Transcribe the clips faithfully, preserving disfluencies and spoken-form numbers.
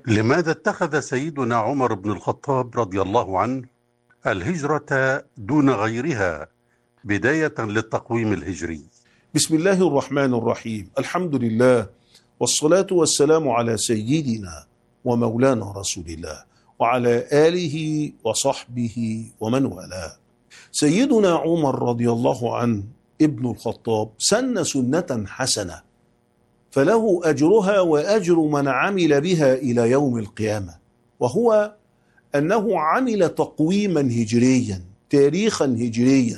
لماذا اتخذ سيدنا عمر بن الخطاب رضي الله عنه الهجرة دون غيرها بداية للتقويم الهجري؟ بسم الله الرحمن الرحيم. الحمد لله والصلاة والسلام على سيدنا ومولانا رسول الله وعلى آله وصحبه ومن والاه. سيدنا عمر رضي الله عنه ابن الخطاب سن سنة حسنة فله أجرها وأجر من عمل بها إلى يوم القيامة، وهو أنه عمل تقويما هجريا، تاريخا هجريا،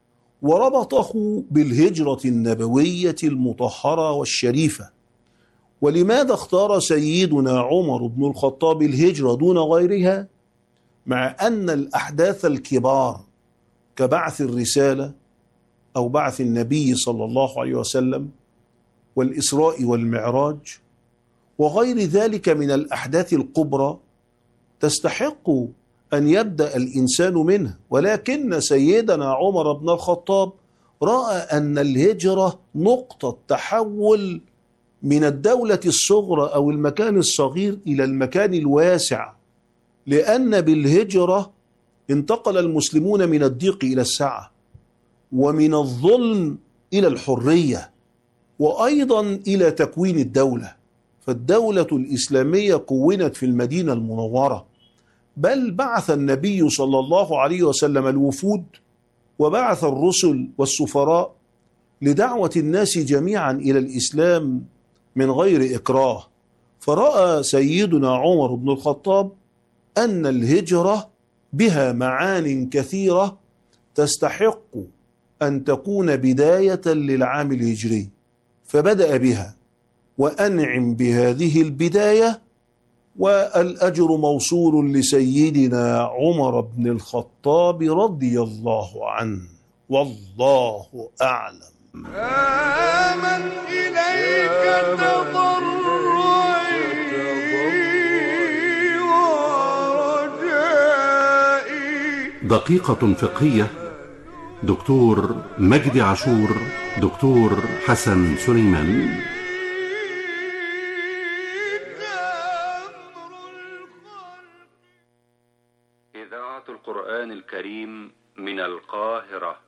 وربطه بالهجرة النبوية المطهرة والشريفة. ولماذا اختار سيدنا عمر بن الخطاب الهجرة دون غيرها؟ مع أن الأحداث الكبار كبعث الرسالة أو بعث النبي صلى الله عليه وسلم والإسراء والمعراج وغير ذلك من الأحداث الكبرى تستحق أن يبدأ الإنسان منها، ولكن سيدنا عمر بن الخطاب رأى أن الهجرة نقطة تحول من الدولة الصغرى أو المكان الصغير إلى المكان الواسع، لأن بالهجرة انتقل المسلمون من الضيق إلى السعة، ومن الظلم إلى الحرية، وأيضا إلى تكوين الدولة. فالدولة الإسلامية كونت في المدينة المنورة، بل بعث النبي صلى الله عليه وسلم الوفود وبعث الرسل والسفراء لدعوة الناس جميعا إلى الإسلام من غير إكراه. فرأى سيدنا عمر بن الخطاب أن الهجرة بها معان كثيرة تستحق أن تكون بداية للعام الهجري، فبدأ بها، وأنعم بهذه البداية، والأجر موصول لسيدنا عمر بن الخطاب رضي الله عنه، والله أعلم. آمن إليك تضرعي ورجائي. دقيقة فقهية، دكتور مجدي عاشور، دكتور حسن سليمان. إذاعة القرآن الكريم من القاهرة.